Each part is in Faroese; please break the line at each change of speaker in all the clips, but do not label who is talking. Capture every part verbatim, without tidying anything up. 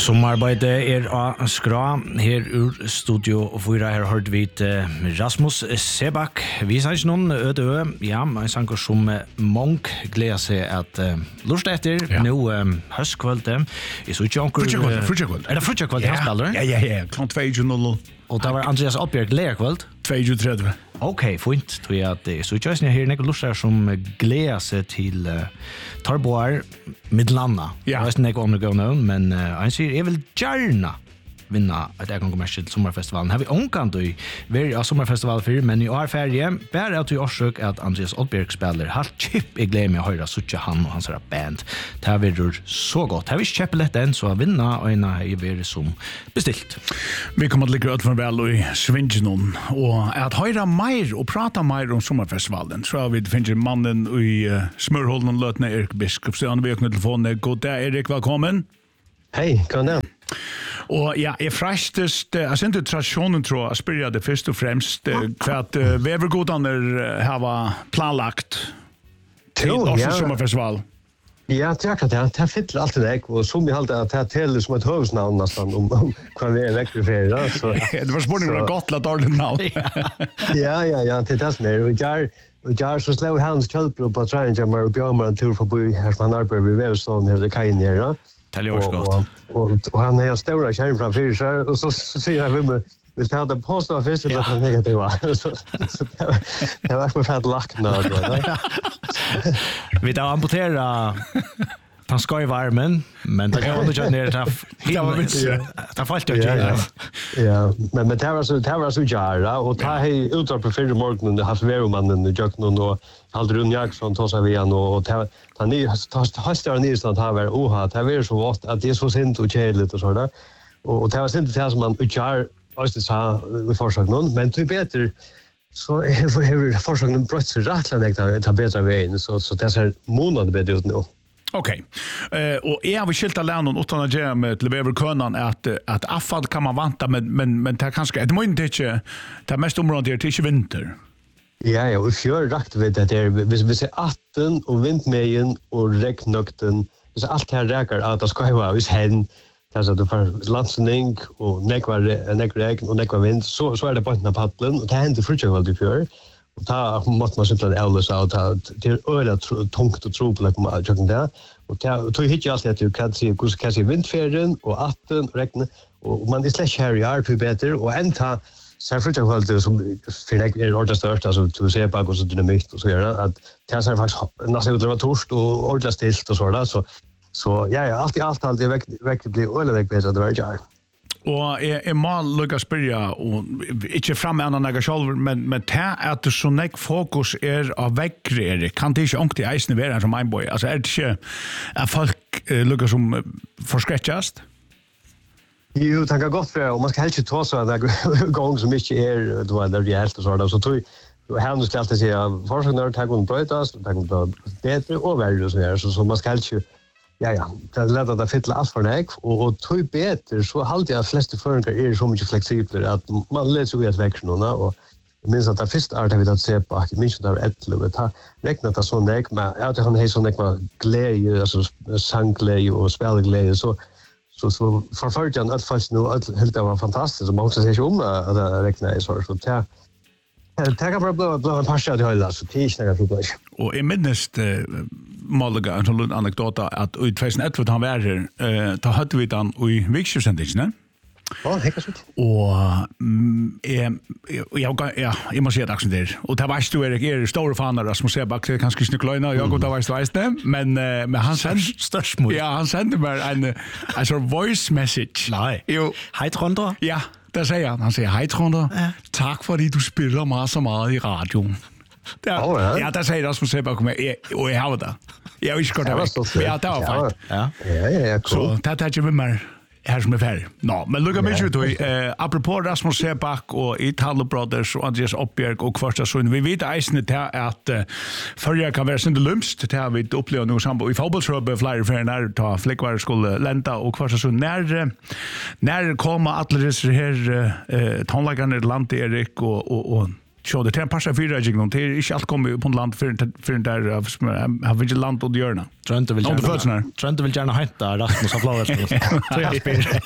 Sommarbeide er av skra her ur studio fyra. Her hørte vi Rasmus Sebak. Vi sa ikke noen øde ø. Ja, en sanger som Monk gleder seg at uh, lurt etter. Ja. Nå um, høstkvølte. Jeg så ikke anker...
Frutjakvølte.
Er det frutjakvølte han spiller?
Ja, ja, ja. Klart tjue null.
Og det var Andreas Oppbjerg lærkvølt?
tjue tretti.
Ok, fint. Tror jeg at så ikke jeg her nekker lurt som gleder seg til uh, Tarboar Midlanda.
Ja.
Jeg vet ikke om det går noen, men uh, han sier jeg vil gjerne vinna et ekonkommersielt til sommerfestivalen. Her vi omkant i veri av sommerfestival før, men i år ferie, bare at vi årsøk at Andreas Oddbjerg spiller halvt kjipp i glede med å høre suttje han og hans band. Det har vært så godt. Her vi kjøper lett enn, så vinna øyne i veri som bestilt.
Vi kommer til å ligge ut for vel i Svingenon, og at høre mer og prate mer om sommerfestivalen, så har vi finner mannen i uh, Smørholden og Løtene Erik Biskop. Så han vil åkne telefonen. God dag, Erik, velkommen.
Hei, kan jeg?
Og ja, jeg frestest, jeg synes ikke tradisjonen tror jeg, spør jeg det først og fremst, hva at uh, vevergodene har planlagt til Norsk ja. Sommerfestival.
Ja, det er akkurat det. Det er fyller alltid deg, og som jeg halte at det er til som et høvesnavn nesten, om, om hva vi er vekkere ferie.
Det var spørsmålet om godt lagt dårlig navn.
Ja, ja, ja, det er det som er. Og jeg Og jeg så slår hans kjølper på treningsjammer og bjørmer en tur forbi her som han arbeider ved Vevstånd her i kajen her.
Det er jo også godt.
Og, og, og han er stor kjern fra fyrir seg, og så, så sier jeg med hvis jeg hadde påstått først, så ble det negativ. Så, så det var, det var ikke med fett lakna.
Vi tar amputera han ska i varmen, men det kan man inte ner till. Det falt ju inte.
Ja, men men det var så det var så jära och ta hej utanför på förra morgonen det har varit mannen i Jöknon och Haldrun Jackson tar sig vi igen och han ni har stått ner så att han var oha det var så gott att det är så sent och kärligt och så där. Och det var sent det som man utgör alltså så vi försöker någon men typ bättre så är det försöken brott så rättligt att ta bättre vägen så så det ser månader bättre ut nu.
Okej. Okay. Uh, och jag vill skilta lärnon utan att göra med till överkunnan att att affall kan man vanta men men men det kanske det måste inte det mest området det är inte vinter.
Ja, ja, och fjör rakt vet det är vi vi ser atten och vindmejen och regnökten. Så allt här räcker att det ska vara hus hen. Alltså du får landsning och nekvar nekregn och nekvar vind så så är det på den paddeln och det händer fruktansvärt i fjör. Och ta måste man sitta där och så att det är öra tungt och tro på att man jag kan där och ta tog hit jag att du kan se hur ska se vindfärden och atten regn och man är slash här är för bättre och ända så för jag håller som för jag är ordentligt störst alltså du ser på och så dynamit och så gör det att det är faktiskt nästan det var torst och ordentligt stilt och så där så så ja ja allt i allt allt det verkligen blir öle bättre det var jag.
Og jeg, jeg må lukke å spørre, og ikke frem med en annen men, men det at det så nek fokus er av vekkere, kan det ikke ångte i eisene være som en boy? Altså er det ikke at folk uh, lukker som uh, forskrettjast?
Jo, det kan godt være, og man skal helst ikke ta så en gang som ikke er, du vet, det er reelt og sånn, så tror jeg, her skal alltid si at forskjellene er kunne brøytas, det kunne bli bedre og verre og sånn, så, så man skal helst ikke Ja ja, det är lätt att det fyller allt för dig och och tror bättre så halt jag flesta föreningar är så mycket flexibla att man läser ju ett växel nu och minns att det första är det vi att se på minns det är ett löv att räkna det så näck men jag har en sån näck med glädje alltså sångglädje och spelglädje så så så förförde jag att fast nu helt det var fantastiskt och man måste se om att räkna i så så det Det kan bara bli, bli en parstad i höjda, så det är inte några problem.
Och jag minns uh, Malaga, en sån anekdota, att i tjugoelva han var här, uh, då hade vi den i Vikskjøsendingen.
Ja, det är så.
Och mm, jag, jag, ja, jag måste säga det där. Och det var du Erik, er stora fan av Rasmus Sebak, det kanske inte klöjna, jag går det var det det, men uh, men han sände
störst mot.
Ja, han sände mig en en sån voice message.
Nej.
Jo,
hej Trondor.
Ja. Der siger han, han siger, hej Trondor, ja. Tak fordi du spiller mig så meget i radioen. Der, oh, ja. Ja, der sagde jeg også for sig, og jeg har det. Jeg er jo ikke godt af væk. Ja, det var fejl.
Ja, ja, ja, ja, cool.
Så der tager jeg med mig her som er færdig. Nå, men lykke med ut, uh, apropos Rasmus Sebak og Italo Brothers og Andreas Oppbjerg og Kvartasund, vi vet eisende til at uh, førje kan være sinne lumst, til at vi opplever noe sammen i fotballsrøbe flere for nær ta flikkvare skulle lenda og Kvartasund. Nær, nær kommer alle disse her uh, tonleggerne landet Erik og, og, og Så det är en passa fyra jignon. Det är inte allt kommer på land för för där har vi inte land och görna.
Tror inte vill gärna. Tror inte vill gärna hämta Rasmus Applauder. Så jag spelar.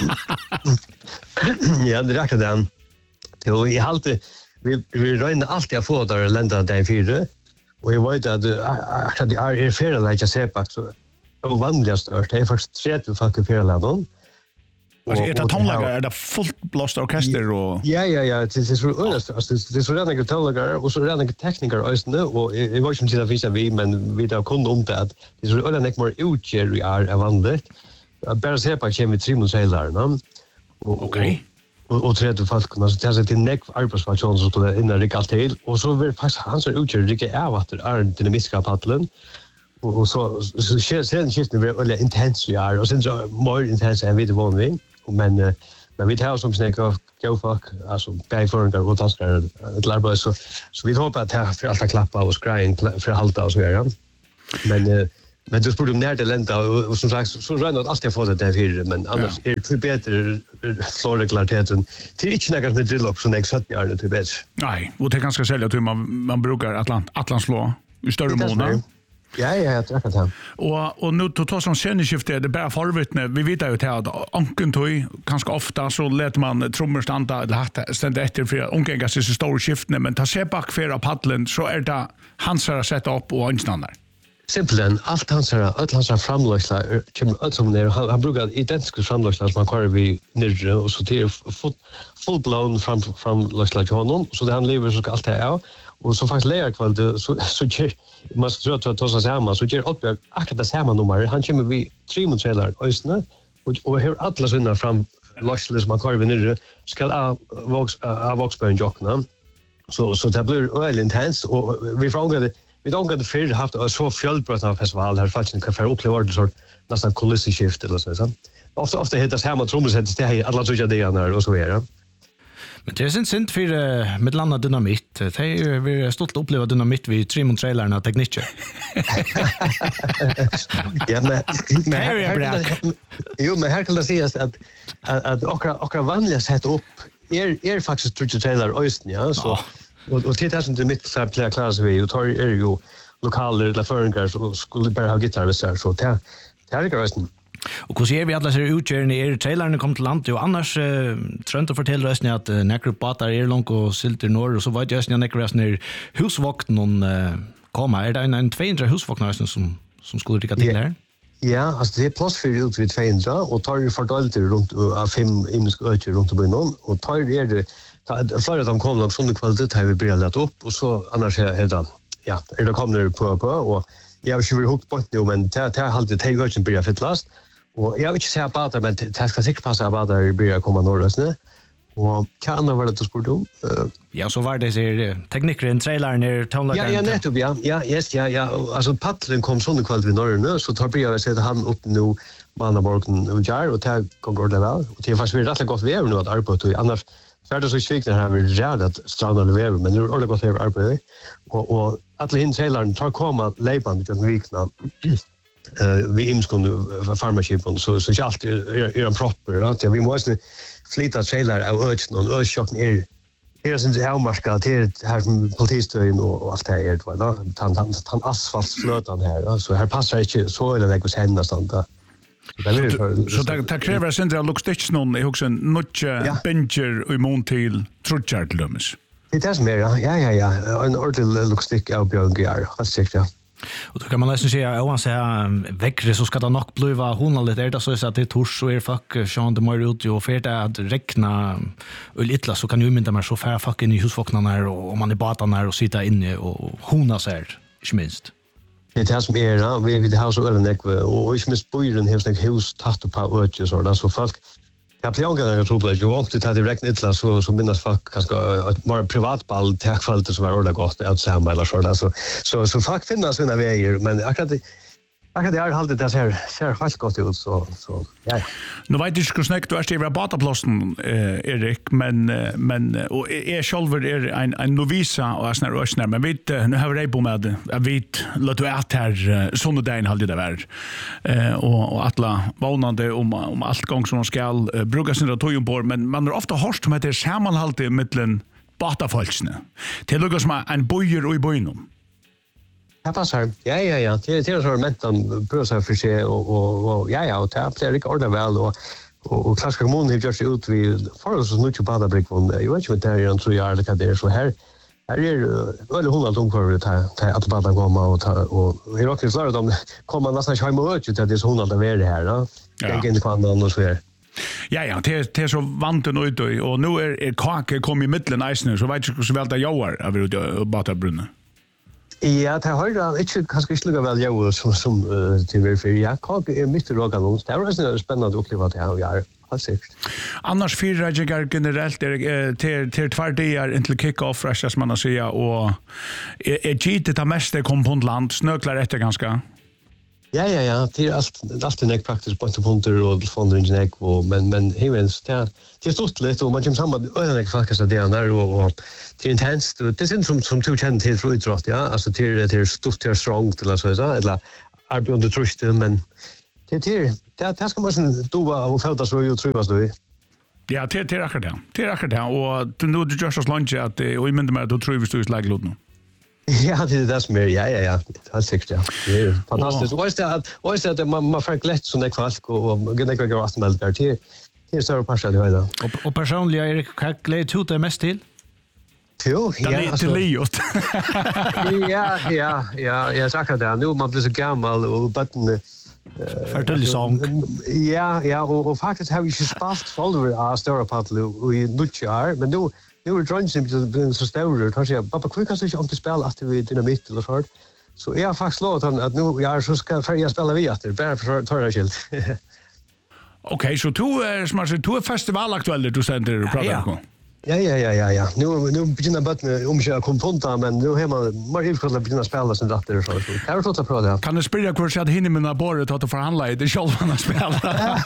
Ja, det räcker den. Jo, i allt vi vi rör alltid att få där lända där fyra. Och jag vet att att det är fair like jag säger bara så och vanligast är det faktiskt tre till fucking fair landon.
Alltså är det tonlager är det fullt blåst orkester och
ja ja ja det är så alltså det är så redan jag tonlager och så redan tekniker alltså nu och jag var ju inte där visa vi men vi då kunde om det det är så alla nek mer utger vi är vanligt. Bara se på kemi tre månader då.
Okej.
Och och tre till folk alltså det är till nek arbetsfaktion så det innan det allt till och så vill faktiskt han så utger det är vad det är den miska paddeln. Och så så sen skiftar vi väldigt intensivt ja och sen så mer intensivt än vi det var vi men men vi tar som snack och go fuck alltså bäg för en och taskar ett lärbar så så vi hoppas att det för allt klappa och skräing för halta och så där men men det skulle när det lända och som sagt så rätt att alltid få det där för men annars är det bättre florreglariteten till inte något med drill upp så nästa sätt är det bättre
nej och det kan ska sälja att man man brukar Atlant Atlantslå i större månader.
Ja, ja, jag tror att det.
Och och nu totalt som kännerskifte det bara förvittne. Vi vet ju att anken toy ganska ofta så lät man trummor standa eller hatta stända efter för omgängas så stora skiftne men ta sig back för av paddeln så är det hans har sätta upp och anstandar.
Simpelthen, allt hans har allt hans har framlösla kommer allt som där han brukar identiska framlösla som man kör vi nere och så till full full blown fram framlösla till honom så det han lever så ska allt det är och så faktiskt lägger kväll så så ger man ska tro att ta sig samman så ger upp akkurat det samma nummer han kommer vi tre månader östne och och hur alla såna fram lösla som man kör vi nere ska av vox av voxburn jockna så så det blir väldigt intens och vi frågade vi don't get the fear haft så fjällbrötna festival här faktiskt kan för uppleva det så nästan kulisskift eller så så ofta ofta heter det samma trummor sätter det här alla så jag det när och så är
men det är synd synd för uh, med landa dynamit. Det är vi stolt uppleva dynamit vid Tremont trailerna tekniker.
Ja men
men här är bra.
Jo men här kan det sägas att att och och vanliga sätt upp är är faktiskt Tremont trailer östen ja så och och det är inte mitt så play class vi och tar är ju lokaler eller föreningar så skulle bara ha gitarr så så det det är det östen.
Och hur ser vi alla ser utgörande er trailern kom till land och annars eh, trönt att fortälla oss att eh, nekru batar är långt och silter norr och så var det ju nekru när husvakt någon eh, komma är det en, en tvåhundra husvaknar som som skulle rycka till här.
Ja, alltså det är plats för ut vid tvåhundra och tar ju fördelt runt av fem inska öar runt om någon och tar är det för att de kommer någon sån kvalitet har vi breddat upp och så annars är det ja, är det kommer på på och jag har ju hukt på det men det det har alltid tagit öchen börja fittlast. Och jag vill inte säga bara det, men det ska säkert passa bara där i början komma norrösne. Och kan det vara det du spurte om?
Ja, så var det ser teknikeren, trailern är tonlagen.
Ja, ja, nettopp, ja. Ja, yes, ja, ja. Alltså paddeln kom sån kvalitet vid norrösne, så tar börjar jag säga han upp nu mannaborgen och jar och det kommer gå det väl. Och det är faktiskt rätt gott väder nu att arbeta i. Annars så är det så svikt när här vi rädd att strandande väder, men nu är det gott väder att arbeta i. Och, och att hin trailern tar komma lejband till vikna. Uh, vi imskon farmaskipen så så allt är en proper att vi måste flytta trailer av öchen och öchocken är här är sin hemmarska till här som politistöjen och allt det här va då han han han asfaltflötan här så här passar inte så eller det går sen nästan då
så det det kräver sen det looks stitch någon i husen nutcha bencher i mån till trutchar till dömes
det är mer ja ja ja en ordentlig look stick av björngar fast säkert.
Och då kan man nästan säga om man säger väckre så ska det nog bliva honligt är det så att det tors och är fuck Sean de mer ut och för det att räkna och lite så kan ju mynda mer så färra fuck in i husvaknarna och om man är batarna och sitta inne och hona sig inte minst.
Det är som är vi vi det har så eller och inte minst bojen har sånt hus tatt på öch så där så folk jag blir också jag tror att jag åkte till direkt illa så så minnas folk kanske ett mer privatball tackfallt som var ordentligt gott att samma eller så där så så så folk finns såna vägar men jag kan jag kan det är hållit det ser ser fast gott ut så så ja.
Nu vet jag inte hur snäckt du är stiver bataplassen eh Erik men men och är själver är en en novisa och såna rösnar men vet nu har vi på med jag vet låt du att här såna dagen hade det var eh och och alla vanande om om allt gång som ska bruka sina tojumbor men man har ofta hört om att det är sammanhalt i mitten batafolksne. Det lukkar som en bojer og i bojennom.
Det passar. Ja, ja, ja. Det det är så mentan pröva sig för sig och och och ja, ja, och det blir inte ordentligt väl och och och klassiska kommunen har gjort ut vi för oss nu till badabrick från jag vet inte vad det är en tror jag det är så här. Här är väl hundra ton för att ta att bada komma och ta och i rocken så de kommer nästan hem och ut det är så hundra det är det här då. Jag kan inte kvanna och så här.
Ja, ja, det det är så vant och ut och nu är är kake kom i mitten isen så vet jag så väl det jag är över badabrunna.
Ja, det har jag inte kanske inte lugga väl jag som som till väl för ja, kak är mycket råga någon. Det är så spännande att uppleva det här jag alltså.
Annars fyra jag generellt är till till två dagar intill kick-off fresh som man säger och är gitet det mesta kom på land snöklar efter ganska.
Ja, ja, ja, det är allt allt en praktiskt på punkter och fonder ingen och men men hevens det det är stort lite och man kommer samman öarna faktiskt det där och och det är intensivt det är som som två känner till för idrott ja alltså det är stort och strong till så så eller är under trust men det det det det ska man sen då och fälta så ju tror jag då.
Ja, det det är akkurat det. Det är akkurat det och du nu du just lunch att och i minne med då tror vi står i slag låt nu.
Ja, det är det som är, ja, ja, ja, det är säkert, ja. Det är fantastiskt. Och det är och det är att man man får lätt så när kvalk och gärna går att med där till till större passar det då.
Och och personligen är det kalkylerat hur det mest till?
Jo, ja,
det är Leot.
Ja, ja, ja, jag sa det nu man blir så gammal och button
Fertile sång.
Ja, ja, och, och faktiskt har vi ju spalt folder av större paddel och i nutjar, men nu nu är dröns inte så stora, kanske jag pappa kvick kanske inte om till spel att vi dynamit eller så. Så jag har faktiskt lovat han att nu jag så ska färja spela vi efter, bara för att ta det skilt.
Okej, så du är smart du är festivalaktuell du sänder och pratar om.
Ja, ja, ja, ja, ja. Nu nu börjar bara om jag kom punta men nu har man mer ifrån att börja spela sen där så. Kan du ta på det?
Kan du spela kvar så att hinna med när bordet att förhandla i det själva spela.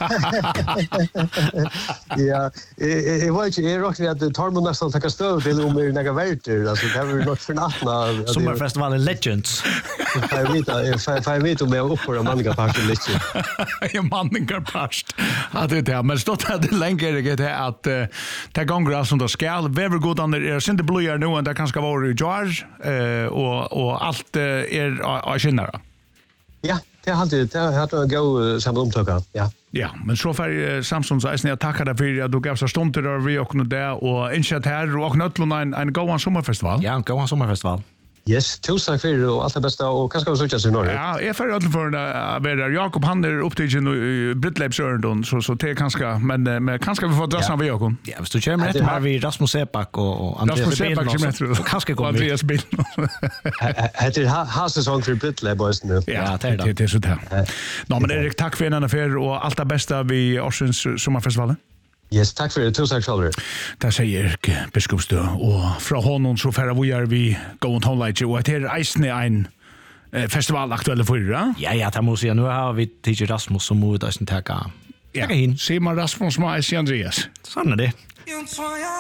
Ja, jag vet inte, jag rockar att tar man nästan ta stöd till om det några värter alltså det har vi något för nattna.
Sommarfestivalen Legends.
Jag vet att jag vet om jag uppför en manliga parten lite.
En manliga part. Ja, det är men stått det längre det är att ta gånger som skal very good on the Cindy Blue nu och det kanske vara George eh och och allt är av skinnar.
Ja, det har det det har gå samomtöka. Ja.
Ja, men så för Samson så är ni tackar dig för att du gav så stunder där vi och nu där och insatt här och nötlund en en go on sommarfestival.
Ja, en go on sommarfestival.
Yes, tusen tack för och allt det bästa och kanske vi söka i Norge.
Ja, jag för att för att vara Jakob han är upptagen i Brittleipsörndon så så det kanske men men kanske vi får dra samman vi Jakob.
Ja, visst du kommer rätt har vi Rasmus Sepak och Andreas Bill. Kanske kommer
Andreas Bill.
Heter har säsong för Brittleip boys nu.
Ja, det är det så där. Nå men Erik, tack för en affär och allt det bästa vi Årsens sommarfestivalen.
Yes, tack för det. Tusen tack.
Det säger Erik Biskopstø och från honom så färra vi är vi gå on highlight och det är icen en festival aktuell förra.
Ja, ja, det måste jag nu har vi T J Rasmus som mot att ta.
Ja, Simon Rasmus och Andreas.
Sån är det.